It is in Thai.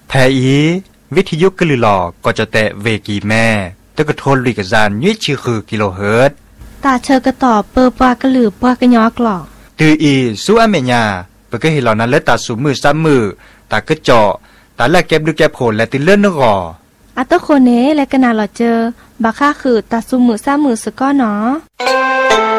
แทอีวิทยุกลือหลอกก็จะแตะเวกีแม่ตะกะโทนลิกจานยุ้ยชื่อคือกิโลเฮิรตซ์ตาเชอกระต่อเปอปากระหลือปากระยอกหลอกตืออีสู้อเมญาเปก็เห็นเหล่านั้นและตาสูมือซ้ำมือตากระเจาะตาแลกแก็บดูแก็บโผล่และติเลื่อนนกออัตโคเนและกนาหลอเจอบักค่าคือตาสูมือซ้ำมือสก้อเนาะ